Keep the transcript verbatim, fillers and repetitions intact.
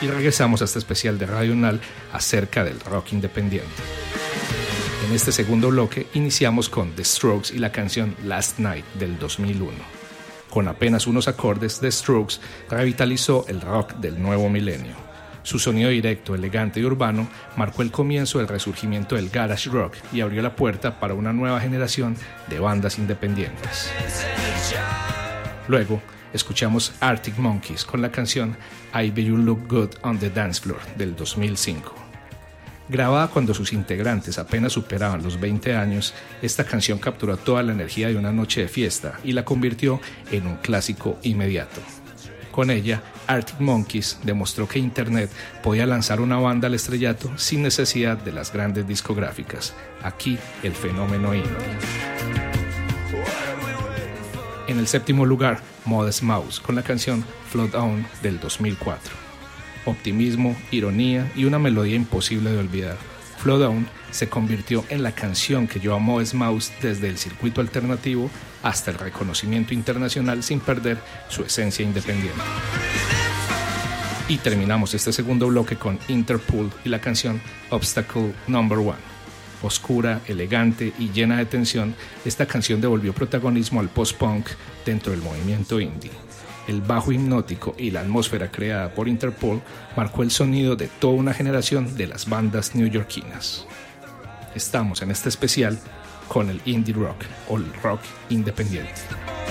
y regresamos a este especial de Radio Unal acerca del rock independiente. En este segundo bloque iniciamos con The Strokes y la canción Last Night del dos mil uno. Con apenas unos acordes, The Strokes revitalizó el rock del nuevo milenio. Su sonido directo, elegante y urbano marcó el comienzo del resurgimiento del garage rock y abrió la puerta para una nueva generación de bandas independientes. Luego, escuchamos Arctic Monkeys con la canción I Bet You Look Good on the Dance Floor del dos mil cinco. Grabada cuando sus integrantes apenas superaban los veinte años, esta canción capturó toda la energía de una noche de fiesta y la convirtió en un clásico inmediato. Con ella, Arctic Monkeys demostró que Internet podía lanzar una banda al estrellato sin necesidad de las grandes discográficas. Aquí, el fenómeno indie. En el séptimo lugar, Modest Mouse con la canción Float On del dos mil cuatro. Optimismo, ironía y una melodía imposible de olvidar. Float On se convirtió en la canción que llevó a Modest Mouse desde el circuito alternativo hasta el reconocimiento internacional sin perder su esencia independiente. Y terminamos este segundo bloque con Interpol y la canción Obstacle Number One. Oscura, elegante y llena de tensión, esta canción devolvió protagonismo al post-punk dentro del movimiento indie. El bajo hipnótico y la atmósfera creada por Interpol marcó el sonido de toda una generación de las bandas neoyorquinas. Estamos en este especial con el indie rock o el rock independiente.